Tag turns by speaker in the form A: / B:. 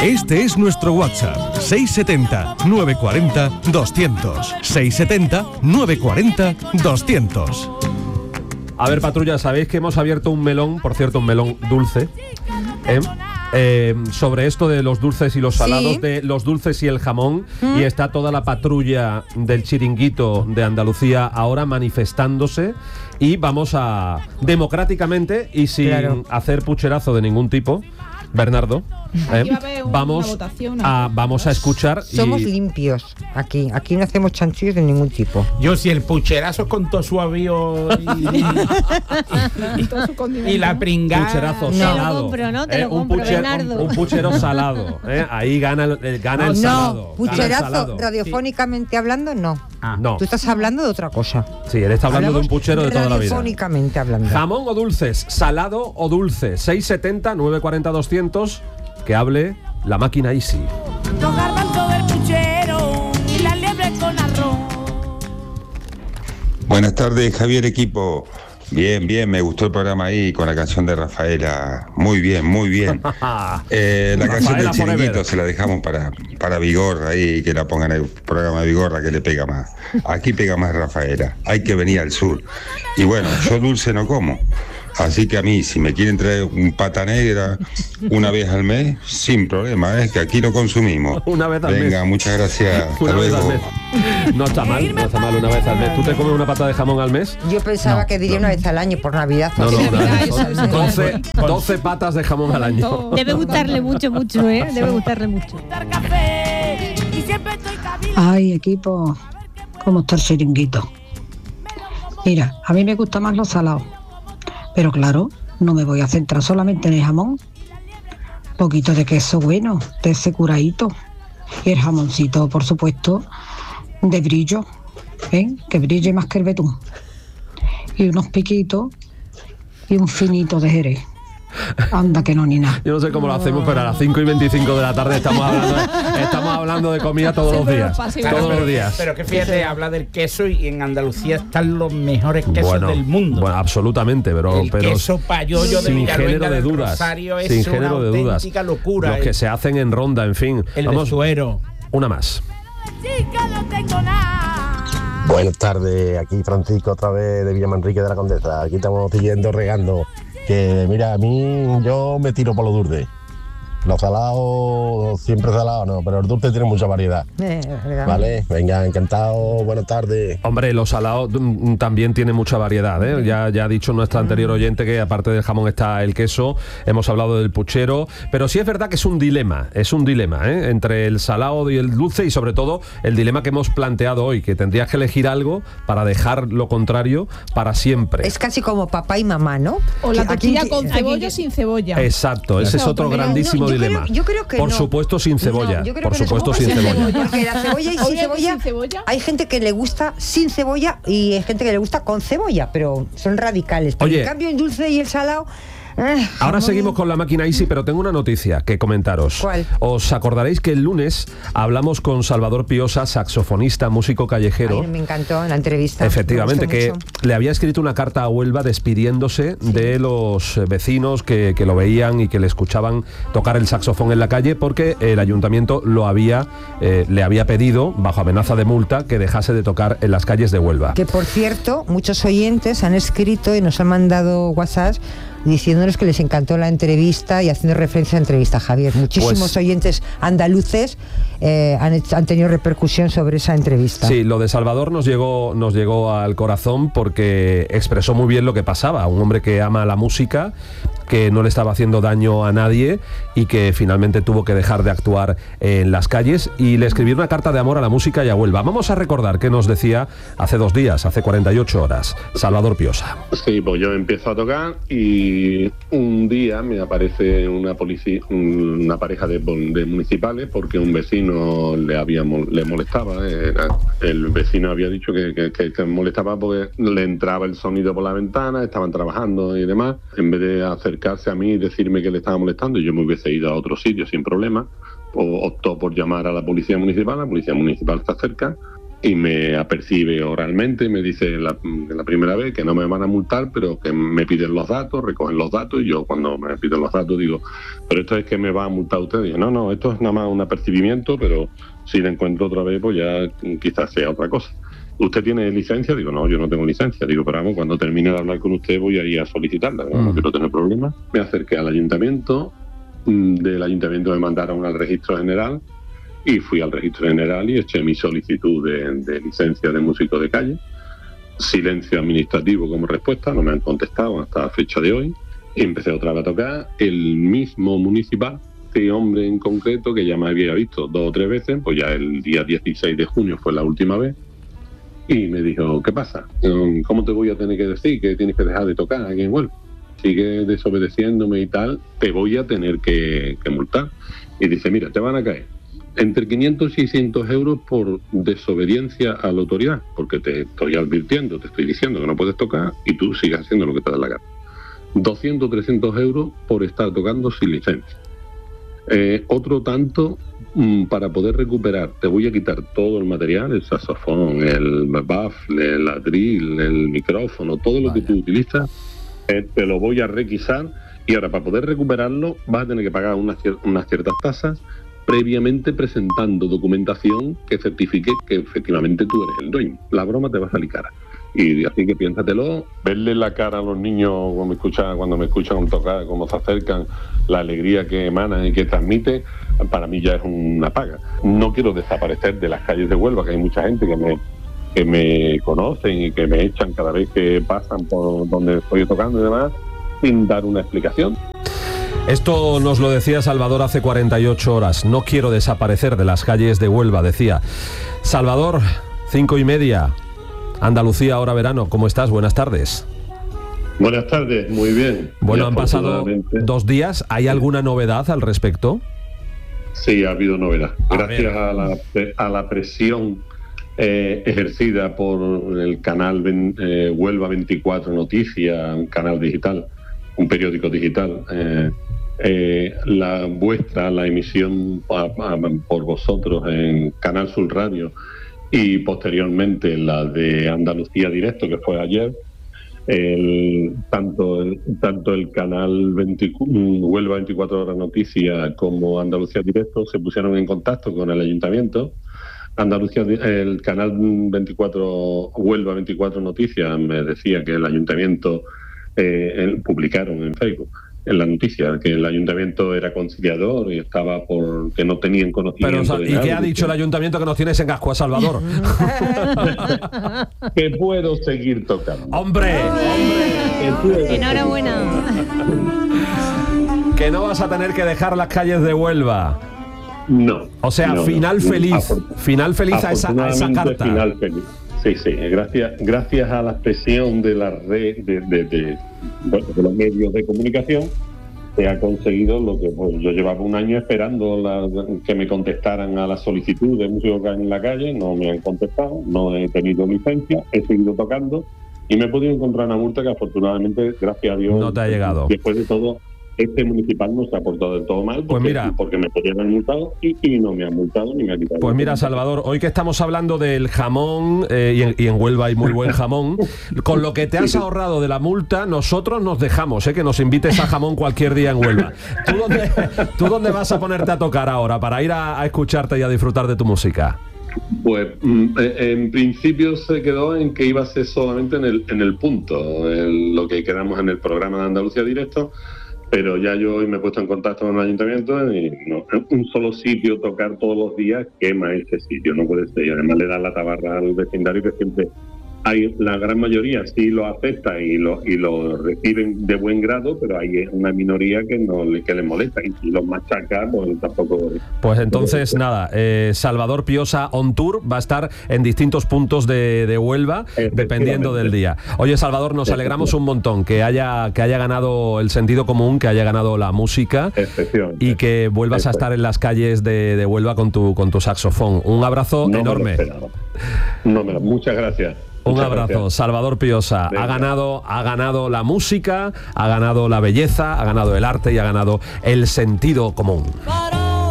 A: Este es nuestro WhatsApp, 670 940 200. 670 940 200.
B: A ver, patrulla, sabéis que hemos abierto un melón, por cierto, un melón dulce, sobre esto de los dulces y los salados, de los dulces y el jamón, y está toda la patrulla del Chiringuito de Andalucía ahora manifestándose, y vamos a, democráticamente y sin hacer pucherazo de ningún tipo, Bernardo, vamos a escuchar.
C: Somos limpios aquí no hacemos chanchullos de ningún tipo.
D: Yo, si el pucherazo con todo su avío y la pringada,
B: pucherazo
E: no.
B: salado,
E: Te lo compro, ¿no? Te lo compro, Bernardo.
B: un puchero salado, ahí gana el salado.
C: No, pucherazo, radiofónicamente hablando, no.
B: No.
C: Tú estás hablando de otra cosa.
B: Sí, él está hablando de un puchero de toda la vida.
C: Radiofónicamente hablando.
B: ¿Jamón o dulces? ¿Salado o dulce? 670 940 200. Que hable la máquina Easy.
F: Los garbanzos del puchero y la liebre con arroz.
G: Buenas tardes, Javier, equipo. Bien, me gustó el programa ahí con la canción de Rafaela. Muy bien. La canción del Chiringuito se la dejamos para Vigorra ahí, que la pongan en el programa de Vigorra, que le pega más. Aquí pega más Rafaela. Hay que venir al sur. Y bueno, yo dulce no como. Así que a mí, si me quieren traer un pata negra una vez al mes, sin problema, es que aquí lo consumimos.
B: Una vez al mes.
G: Venga, muchas gracias.
B: Una vez al mes. No está mal una vez al mes. ¿Tú te comes una pata de jamón al mes?
C: Yo pensaba que diría una vez al año por Navidad.
B: No, 12 patas de jamón al año.
E: Debe gustarle mucho, Debe gustarle mucho.
H: Ay, equipo, ¿cómo está el Chiringuito? Mira, a mí me gusta más los salados. Pero claro, no me voy a centrar solamente en el jamón. Poquito de queso bueno, de ese curadito. Y el jamoncito, por supuesto, de brillo. Que brille más que el betún. Y unos piquitos y un finito de Jerez. Anda que no, ni nada.
B: Yo no sé cómo lo hacemos, pero a las 5:25 de la tarde estamos hablando de comida todos los días. Todos los días.
D: Pero que fíjate, habla del queso y en Andalucía están los mejores quesos del mundo.
B: Bueno, absolutamente, pero
D: el queso payollo de Villarruel del Rosario es una auténtica locura.
B: Los que se hacen en Ronda, en fin.
D: El de Suero.
B: Una más.
I: Buenas tardes, aquí Francisco otra vez de Villamanrique de la Condesa. Aquí estamos siguiendo regando. Que mira, a mí yo me tiro por los dulces. Los salados, siempre salados, no, pero el dulce tiene mucha variedad. Vale, venga, encantado, buenas tardes.
B: Hombre, los salados también tienen mucha variedad, ¿eh? Ya ha dicho nuestra anterior oyente que aparte del jamón está el queso, hemos hablado del puchero, pero sí es verdad que es un dilema, entre el salado y el dulce, y sobre todo el dilema que hemos planteado hoy, que tendrías que elegir algo para dejar lo contrario para siempre.
C: Es casi como papá y mamá, ¿no?
J: O la tortilla con cebolla o sin cebolla.
B: Exacto, ese es otro grandísimo dilema.
C: Yo creo que
B: por supuesto sin cebolla.
C: Por
B: supuesto sin cebolla.
C: Porque la cebolla y sin cebolla, hay gente que le gusta sin cebolla y hay gente que le gusta con cebolla, pero son radicales. Pero en cambio el dulce y el salado...
B: Ahora seguimos con la máquina Easy, pero tengo una noticia que comentaros.
C: ¿Cuál?
B: Os acordaréis que el lunes hablamos con Salvador Piosa, saxofonista, músico callejero.
C: Ay, me encantó en la entrevista.
B: Efectivamente, que
C: mucho.
B: Le había escrito una carta a Huelva despidiéndose de los vecinos que lo veían y que le escuchaban tocar el saxofón en la calle, porque el ayuntamiento le había pedido, bajo amenaza de multa, que dejase de tocar en las calles de Huelva.
C: Que por cierto, muchos oyentes han escrito y nos han mandado WhatsApp diciéndonos que les encantó la entrevista y haciendo referencia a la entrevista, Javier. Muchísimos oyentes andaluces han tenido repercusión sobre esa entrevista.
B: Sí, lo de Salvador nos llegó al corazón porque expresó muy bien lo que pasaba. Un hombre que ama la música, que no le estaba haciendo daño a nadie y que finalmente tuvo que dejar de actuar en las calles, y le escribió una carta de amor a la música y a Huelva. Vamos a recordar qué nos decía hace 2 días, hace 48 horas, Salvador Piosa.
K: Sí, pues yo empiezo a tocar y un día me aparece una pareja de municipales porque un vecino le molestaba. El vecino había dicho que molestaba porque le entraba el sonido por la ventana, estaban trabajando y demás. En vez de acercarse a mí y decirme que le estaba molestando, yo me hubiese ido a otro sitio sin problema. Optó por llamar a la policía municipal. La policía municipal está cerca y me apercibe oralmente, me dice la primera vez que no me van a multar, pero que me piden los datos, recogen los datos, y yo cuando me piden los datos digo, pero esto es que me va a multar usted. Y yo, no, esto es nada más un apercibimiento, pero si la encuentro otra vez, pues ya quizás sea otra cosa. ¿Usted tiene licencia? Digo, no, yo no tengo licencia. Digo, pero vamos, cuando termine de hablar con usted voy a ir a solicitarla. No quiero tener problemas. Me acerqué al ayuntamiento, del ayuntamiento me mandaron al registro general, y fui al registro general y eché mi solicitud de licencia de músico de calle. Silencio administrativo como respuesta, no me han contestado hasta la fecha de hoy. Y empecé otra vez a tocar. El mismo municipal, este hombre en concreto, que ya me había visto 2 o 3 veces, pues ya el día 16 de junio fue la última vez, y me dijo, ¿qué pasa? ¿Cómo te voy a tener que decir que tienes que dejar de tocar aquí en Huelva? Sigue desobedeciéndome y tal, te voy a tener que multar. Y dice, mira, te van a caer entre 500 y 600 euros por desobediencia a la autoridad, porque te estoy advirtiendo, te estoy diciendo que no puedes tocar y tú sigues haciendo lo que te da la gana. 200 o 300 euros por estar tocando sin licencia. Otro tanto para poder recuperar, te voy a quitar todo el material, el saxofón, el baffle, el atril, el micrófono, todo lo que tú utilizas, te lo voy a requisar, y ahora para poder recuperarlo vas a tener que pagar unas ciertas tasas, previamente presentando documentación que certifique que efectivamente tú eres el dueño. La broma te va a salir cara. Y así que piénsatelo, verle la cara a los niños cuando me escuchan tocar, cómo se acercan, la alegría que emanan y que transmite, para mí ya es una paga. No quiero desaparecer de las calles de Huelva, que hay mucha gente que me conocen y que me echan cada vez que pasan por donde estoy tocando y demás, sin dar una explicación.
B: Esto nos lo decía Salvador hace 48 horas. No quiero desaparecer de las calles de Huelva, decía. Salvador, 5:30, Andalucía, ahora verano. ¿Cómo estás? Buenas tardes.
K: Buenas tardes, muy bien.
B: Bueno, han pasado 2 días. ¿Hay alguna novedad al respecto?
K: Sí, ha habido novedad. Gracias a la presión ejercida por el canal Huelva 24 Noticias, un canal digital, un periódico digital, la emisión por vosotros en Canal Sur Radio, y posteriormente la de Andalucía Directo, que fue ayer, tanto el canal Huelva 24 Horas Noticias como Andalucía Directo se pusieron en contacto con el ayuntamiento. El canal 24 Huelva 24 Noticias me decía que el ayuntamiento publicaron en Facebook en la noticia que el ayuntamiento era conciliador y estaba que no tenían conocimiento.
B: Pero, ¿y qué ha dicho el ayuntamiento que nos tienes en casco a Salvador?
K: Que puedo seguir tocando.
B: ¡Hombre!
E: Enhorabuena.
B: Que no vas a tener que dejar las calles de Huelva.
K: No.
B: O sea, no, final feliz. Final feliz a esa carta.
K: Final feliz. Sí, gracias a la presión de la red de los medios de comunicación, se ha conseguido lo que yo llevaba 1 año esperando que me contestaran a la solicitud de músico que hay en la calle. No me han contestado, no he tenido licencia, he seguido tocando y me he podido encontrar una multa que afortunadamente, gracias a Dios,
B: no te ha llegado.
K: Después de todo, este municipal no se ha portado del todo mal, porque me podían haber multado y no me han multado ni me han quitado.
B: Pues mira, Salvador, hoy que estamos hablando del jamón, y en Huelva hay muy buen jamón, con lo que te has ahorrado de la multa, nosotros nos dejamos, que nos invites a jamón cualquier día en Huelva. ¿Tú dónde vas a ponerte a tocar ahora para ir a escucharte y a disfrutar de tu música?
K: Pues en principio se quedó en que iba a ser solamente en el punto, lo que quedamos en el programa de Andalucía Directo. Pero ya yo hoy me he puesto en contacto con el ayuntamiento y no, un solo sitio tocar todos los días quema ese sitio, no puede ser. Y además le da la tabarra al vecindario, que siempre la gran mayoría sí lo acepta y lo reciben de buen grado, pero hay una minoría que les molesta, y si los machaca, pues tampoco.
B: Pues entonces nada, Salvador Piosa on tour va a estar en distintos puntos de Huelva, dependiendo del día. Oye, Salvador, nos alegramos un montón que haya ganado el sentido común, que haya ganado la música y que vuelvas a estar en las calles de Huelva con tu saxofón. Un abrazo enorme.
K: Muchas gracias.
B: Un abrazo, gracias. Salvador Piosa. Ha ganado la música, ha ganado la belleza, ha ganado el arte y ha ganado el sentido común.